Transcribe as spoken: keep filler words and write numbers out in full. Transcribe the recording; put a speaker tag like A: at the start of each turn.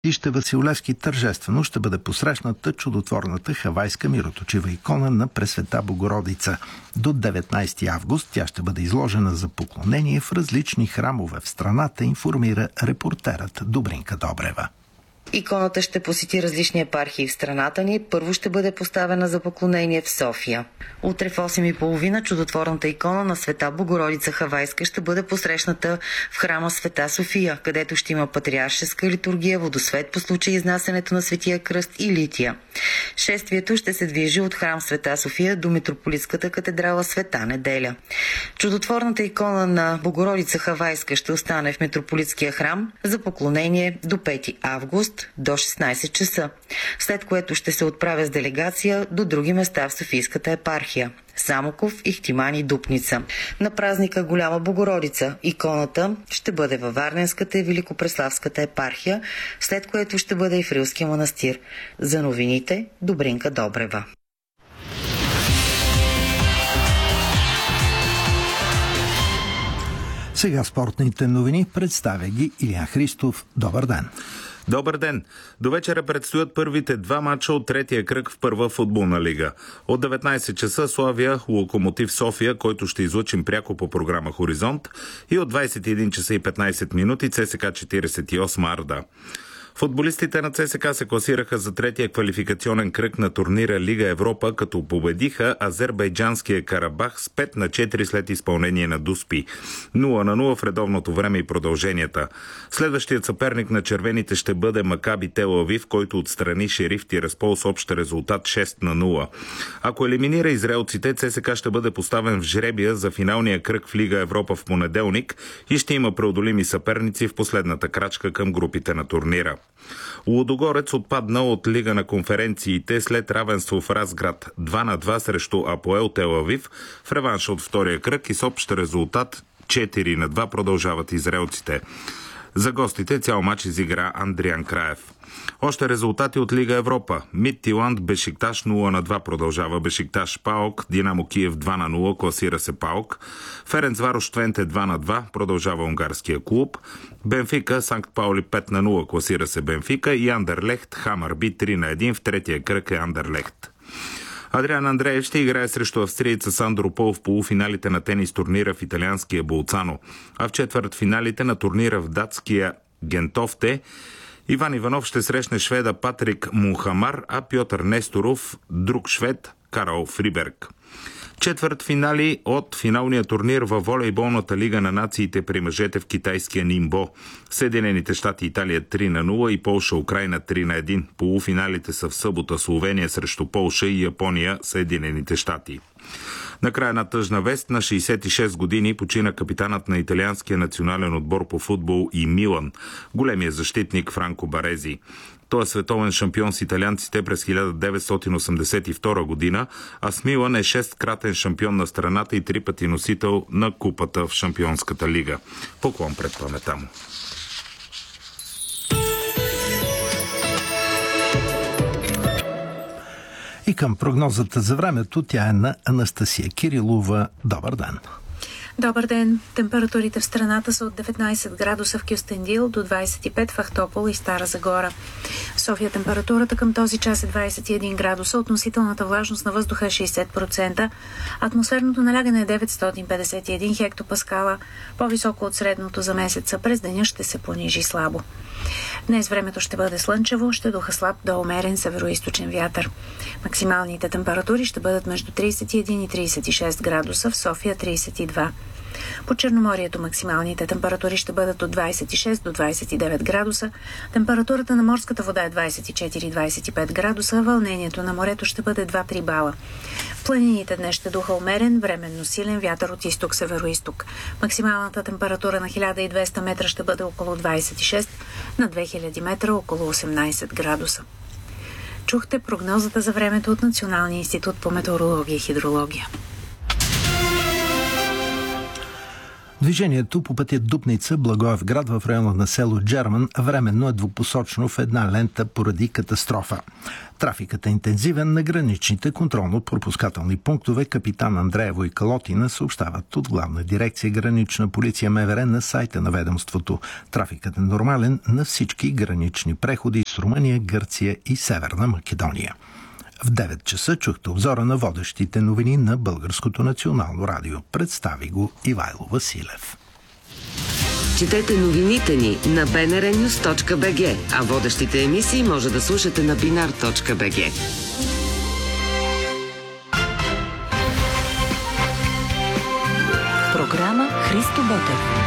A: Светилище Василевски тържествено ще бъде посрещната чудотворната хавайска мироточива икона на Пресвета Богородица. До деветнайсети август тя ще бъде изложена за поклонение в различни храмове в страната, информира репортерът Добринка Добрева.
B: Иконата ще посети различни епархии в страната ни. Първо ще бъде поставена за поклонение в София. Утре в осем и половина чудотворната икона на Света Богородица Хавайска ще бъде посрещната в храма Света София, където ще има патриаршеска литургия, водосвет по случай изнасянето на Светия кръст и лития. Шествието ще се движи от храм Света София до митрополитската катедрала Света Неделя. Чудотворната икона на Богородица Хавайска ще остане в митрополитския храм за поклонение до пети август до шестнайсет часа, след което ще се отправя с делегация до други места в Софийската епархия – Самоков, Ихтиман и Дупница. На празника Голяма Богородица иконата ще бъде във Варненската и Великопреславската епархия, след което ще бъде и в Рилския манастир. За новините Добринка Добрева.
A: Сега спортните новини представя ги Илиян Христов. Добър ден!
C: Добър ден! До вечера предстоят първите два мача от третия кръг в първа футболна лига. От деветнайсет часа Славия Локомотив София, който ще излъчим пряко по програма Хоризонт, и от двайсет и един часа и петнайсет минути ЦСКА четирийсет и осем Арда. Футболистите на ЦСКА се класираха за третия квалификационен кръг на турнира Лига Европа, като победиха азербайджанския Карабах с пет на четири след изпълнение на Дуспи. нула на нула в редовното време и продълженията. Следващият съперник на червените ще бъде Макаби Тел Авив, който отстрани Шериф Тираспол с общ резултат шест на нула. Ако елиминира израелците, ЦСКА ще бъде поставен в жребия за финалния кръг в Лига Европа в понеделник и ще има преодолими съперници в последната крачка към групите на турнира. Лудогорец отпадна от Лига на конференциите след равенство в Разград два на два срещу Апоел Тел Авив в реванш от втория кръг и с общ резултат четири на два продължават израелците. За гостите цял мач изигра Андриан Краев. Още резултати от Лига Европа. Мидтиланд Бешикташ нула на два продължава Бешикташ Паок, Динамо Киев два на нула класира се Паок, Ференцварош Твенте два на два продължава унгарския клуб, Бенфика Санкт Паули пет на нула класира се Бенфика и Андерлехт Хамърби три на един в третия кръг е Андерлехт. Адриан Андреев ще играе срещу австриеца Сандро Пол в полуфиналите на тенис турнира в италианския Болцано, а в четвъртфиналите на турнира в датския Гентофте Иван Иванов ще срещне шведа Патрик Мунхамар, а Пьотър Несторов друг швед Карл Фриберг. Четвърт финали от финалния турнир във волейболната лига на нациите при мъжете в китайския Нимбо. Съединените щати Италия три на нула и Полша Украйна три на един. Полуфиналите са в събота Словения срещу Полша и Япония Съединените щати. Накрая на тъжна вест, на шейсет и шест години почина капитанът на италианския национален отбор по футбол и Милан, големия защитник Франко Барези. Той е световен шампион с италианците през хиляда деветстотин осемдесет и втора година, а с Милан е шесткратен шампион на страната и три пъти носител на купата в Шампионската лига. Поклон пред памета му.
A: И към прогнозата за времето, тя е на Анастасия Кирилова. Добър ден!
D: Добър ден! Температурите в страната са от деветнайсет градуса в Кюстендил до двайсет и пет в Ахтопол и Стара Загора. В София температурата към този час е двайсет и един градуса, относителната влажност на въздуха е шейсет процента, атмосферното налягане е деветстотин петдесет и един хектопаскала, по-високо от средното за месеца. През деня ще се понижи слабо. Днес времето ще бъде слънчево, ще духа слаб до умерен североизточен вятър. Максималните температури ще бъдат между трийсет и един и трийсет и шест градуса, в София трийсет и два. По Черноморието максималните температури ще бъдат от двайсет и шест до двайсет и девет градуса, температурата на морската вода е двайсет и четири до двайсет и пет градуса, вълнението на морето ще бъде два-три бала. В планините днес ще духа умерен, временно силен вятър от изток-североизток. Максималната температура на хиляда и двеста метра ще бъде около двайсет и шест, на две хиляди метра около осемнайсет градуса. Чухте прогнозата за времето от Националния институт по метеорология и хидрология.
A: Движението по пътя Дупница-Благоевград в района на село Джерман временно е двупосочно в една лента поради катастрофа. Трафикът е интензивен на граничните контролно-пропускателни пунктове. Капитан Андреево и Калотина съобщават от Главна дирекция Гранична полиция МВР на сайта на ведомството. Трафикът е нормален на всички гранични преходи с Румъния, Гърция и Северна Македония. В девет часа чухте обзора на водещите новини на Българското национално радио. Представи го Ивайло Василев.
E: Четете новините ни на би ен ар нюз точка би джи, а водещите емисии може да слушате на бинар точка би джи.
F: Програма Христо Ботев.